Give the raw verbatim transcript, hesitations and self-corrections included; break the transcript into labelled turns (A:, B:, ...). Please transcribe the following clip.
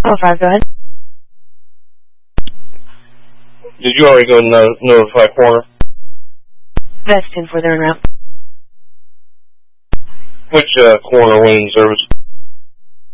A: Oh, five, go ahead.
B: Did you already go no notify corner?
A: That's ten for their route.
B: Which uh, corner went in service?